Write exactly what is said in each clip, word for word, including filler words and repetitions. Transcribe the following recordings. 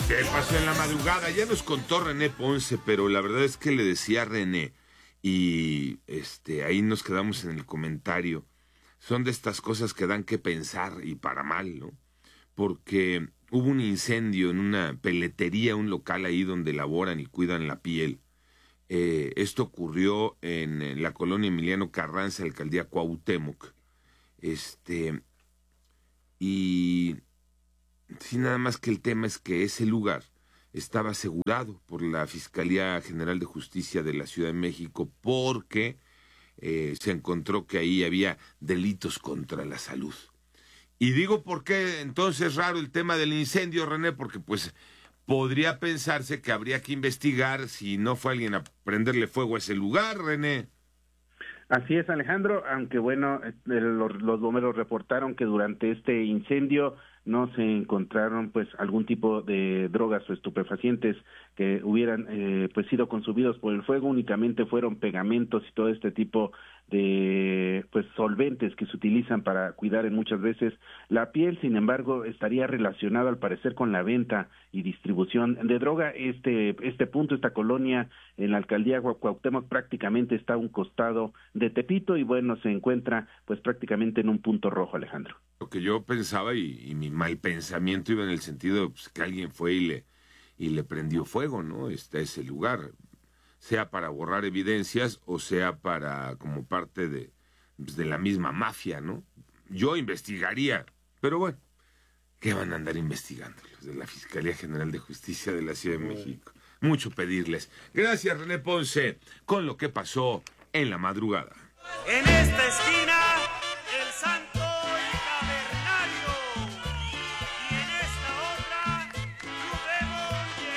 ¿Qué pasó en la madrugada? Ya nos contó René Ponce, pero la verdad es que le decía a René, y este, ahí nos quedamos en el comentario. Son de estas cosas que dan que pensar, y para mal, ¿no? Porque hubo un incendio en una peletería, un local ahí donde elaboran y cuidan la piel. Eh, esto ocurrió en, en la colonia Emiliano Carranza, alcaldía Cuauhtémoc. Este, y sí, nada más que el tema es que ese lugar estaba asegurado por la Fiscalía General de Justicia de la Ciudad de México porque eh, se encontró que ahí había delitos contra la salud. Y digo, ¿por qué entonces raro el tema del incendio, René? Porque pues podría pensarse que habría que investigar si no fue alguien a prenderle fuego a ese lugar, René. Así es, Alejandro, aunque bueno, los, los bomberos reportaron que durante este incendio no se encontraron pues algún tipo de drogas o estupefacientes que hubieran eh, pues sido consumidos por el fuego, únicamente fueron pegamentos y todo este tipo de pues solventes que se utilizan para cuidar en muchas veces la piel. Sin embargo, estaría relacionado al parecer con la venta y distribución de droga. Este este punto, esta colonia en la alcaldía Cuauhtémoc prácticamente está a un costado de Tepito y bueno, se encuentra pues prácticamente en un punto rojo, Alejandro. Lo que yo pensaba y, y mi mal pensamiento iba en el sentido de pues, que alguien fue y le y le prendió fuego, ¿no? Está ese lugar, sea para borrar evidencias o sea para como parte de, pues, de la misma mafia, ¿no? Yo investigaría, pero bueno, ¿qué van a andar investigando los de la Fiscalía General de Justicia de la Ciudad de México? Mucho pedirles. Gracias, René Ponce, con lo que pasó en la madrugada. En esta esquina, el Santo y Cavernario. Y en esta otra, Rubén y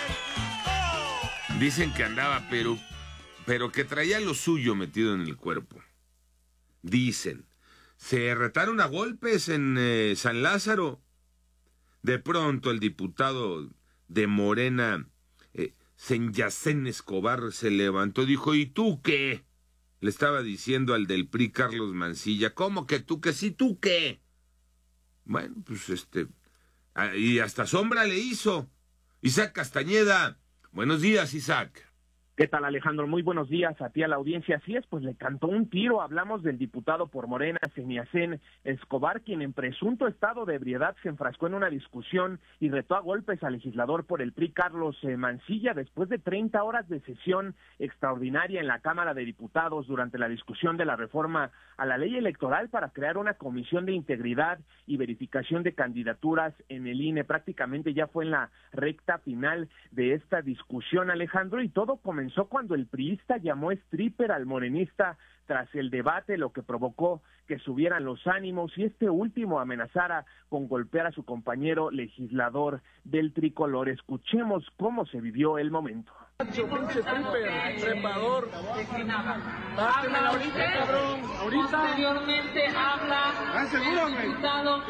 el Punto. Dicen que andaba, pero, pero que traía lo suyo metido en el cuerpo. Dicen. Se retaron a golpes en eh, San Lázaro. De pronto el diputado de Morena, eh, Senyacén Escobar, se levantó y dijo, ¿y tú qué? Le estaba diciendo al del P R I, Carlos Mancilla, ¿cómo que tú qué? ¿Sí tú qué? Bueno, pues este, y hasta sombra le hizo. Isaac Castañeda, buenos días, Isaac. ¿Qué tal, Alejandro? Muy buenos días a ti, a la audiencia. Así es, pues le cantó un tiro. Hablamos del diputado por Morena, Senyacén Escobar, quien en presunto estado de ebriedad se enfrascó en una discusión y retó a golpes al legislador por el P R I, Carlos eh, Mancilla, después de treinta horas de sesión extraordinaria en la Cámara de Diputados durante la discusión de la reforma a la ley electoral para crear una comisión de integridad y verificación de candidaturas en el I N E. Prácticamente ya fue en la recta final de esta discusión, Alejandro, y todo comenzó cuando el priista llamó stripper al morenista tras el debate, lo que provocó que subieran los ánimos y este último amenazara con golpear a su compañero legislador del tricolor. Escuchemos cómo se vivió el momento. Pinche stripper, trepador. Pásamela ahorita, cabrón. Ahorita. Posteriormente habla el diputado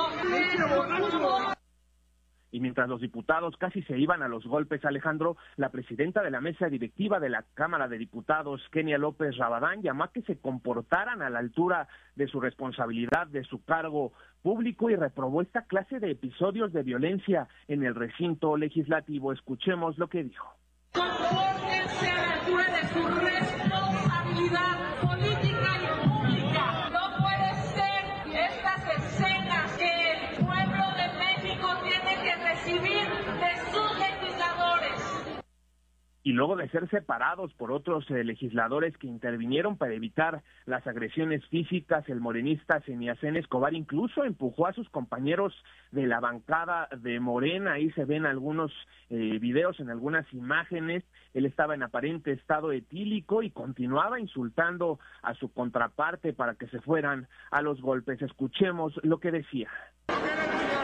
Carlos. Y mientras los diputados casi se iban a los golpes, Alejandro, la presidenta de la mesa directiva de la Cámara de Diputados, Kenia López Rabadán, llamó a que se comportaran a la altura de su responsabilidad, de su cargo público, y reprobó esta clase de episodios de violencia en el recinto legislativo. Escuchemos lo que dijo. Compórtense a la altura de su responsabilidad política y pública. No puede ser estas escenas que el pueblo de México tiene que recibir de sus legisladores. Y luego de ser separados por otros eh, legisladores que intervinieron para evitar las agresiones físicas, el morenista Senyacén Escobar incluso empujó a sus compañeros de la bancada de Morena. Ahí se ven algunos eh, videos, en algunas imágenes. Él estaba en aparente estado etílico y continuaba insultando a su contraparte para que se fueran a los golpes. Escuchemos lo que decía.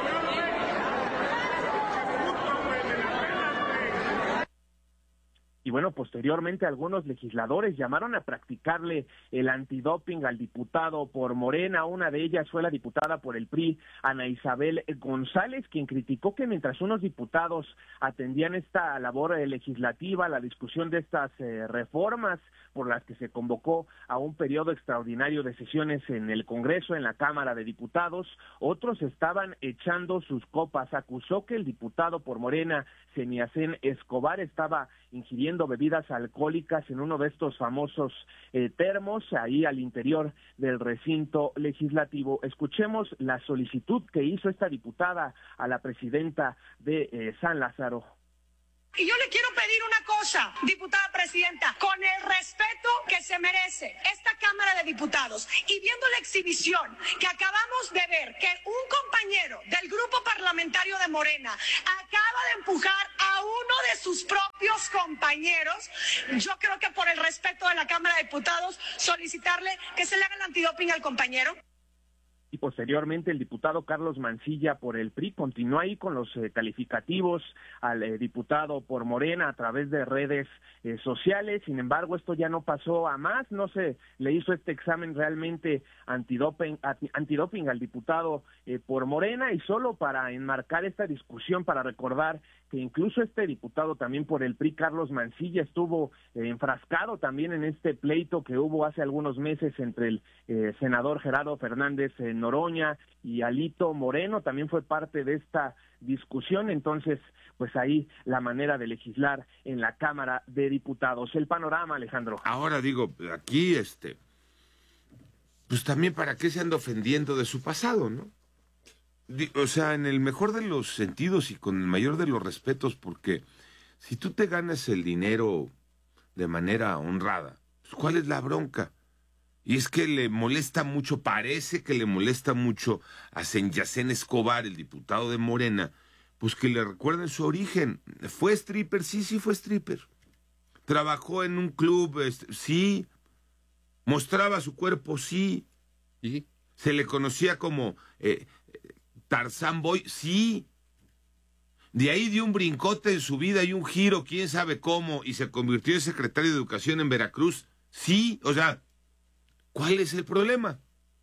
Y bueno, bueno, posteriormente algunos legisladores llamaron a practicarle el antidoping al diputado por Morena. Una de ellas fue la diputada por el P R I, Ana Isabel González, quien criticó que mientras unos diputados atendían esta labor eh, legislativa, la discusión de estas eh, reformas por las que se convocó a un periodo extraordinario de sesiones en el Congreso, en la Cámara de Diputados, otros estaban echando sus copas. Acusó que el diputado por Morena, Seniacén Escobar, estaba ingiriendo bebidas alcohólicas en uno de estos famosos eh, termos, ahí al interior del recinto legislativo. Escuchemos la solicitud que hizo esta diputada a la presidenta de eh, San Lázaro. Y yo le quiero pedir una cosa, diputada presidenta, con el respeto que se merece esta Cámara de Diputados y viendo la exhibición que acabamos de ver, que un compañero del grupo parlamentario de Morena acaba de empujar a uno de sus propios compañeros, yo creo que por el respeto de la Cámara de Diputados solicitarle que se le haga el antidoping al compañero. Y posteriormente el diputado Carlos Mancilla por el P R I continuó ahí con los eh, calificativos al eh, diputado por Morena a través de redes eh, sociales. Sin embargo, esto ya no pasó a más, no se le hizo este examen realmente antidoping, antidoping al diputado eh, por Morena, y solo para enmarcar esta discusión, para recordar que incluso este diputado también por el P R I, Carlos Mancilla, estuvo eh, enfrascado también en este pleito que hubo hace algunos meses entre el eh, senador Gerardo Fernández eh, Noroña y Alito Moreno, también fue parte de esta discusión. Entonces, pues ahí la manera de legislar en la Cámara de Diputados. El panorama, Alejandro. Ahora digo, aquí, este, pues también para qué se anda ofendiendo de su pasado, ¿no? O sea, en el mejor de los sentidos y con el mayor de los respetos, porque si tú te ganas el dinero de manera honrada, pues ¿cuál es la bronca? Y es que le molesta mucho, parece que le molesta mucho a Seniacén Escobar, el diputado de Morena, pues que le recuerden su origen. ¿Fue stripper? Sí, sí fue stripper. ¿Trabajó en un club? Este, sí. ¿Mostraba su cuerpo? Sí. ¿Y? ¿Se le conocía como eh, Tarzán Boy? Sí. De ahí dio un brincote en su vida y un giro, quién sabe cómo, y se convirtió en secretario de Educación en Veracruz. Sí, o sea, ¿cuál es el problema?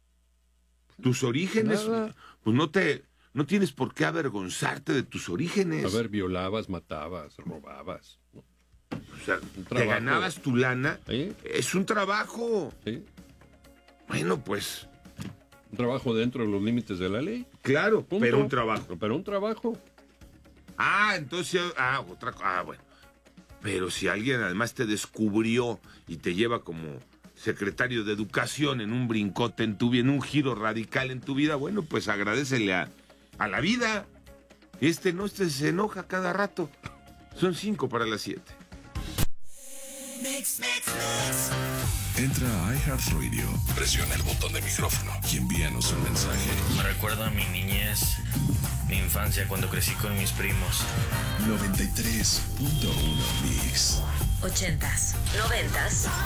Tus orígenes, Nada. Pues no te, no tienes por qué avergonzarte de tus orígenes. A ver, violabas, matabas, robabas. O sea, te trabajo. ganabas tu lana, ¿Sí? es un trabajo. ¿Sí? Bueno, pues, Un trabajo dentro de los límites de la ley. claro, Punto. pero un trabajo. Pero un trabajo. Ah, entonces, ah, otra cosa, ah, bueno. Pero si alguien además te descubrió y te lleva como secretario de Educación en un brincote en tu vida, en un giro radical en tu vida, bueno, pues agradécele a, a la vida. Este no, este se enoja cada rato. Son cinco para las siete. Entra a iHeartRadio, presiona el botón de micrófono y envíanos un mensaje. Me recuerda a mi niñez, mi infancia cuando crecí con mis primos. noventa y tres punto uno Mix. Ochentas, noventas.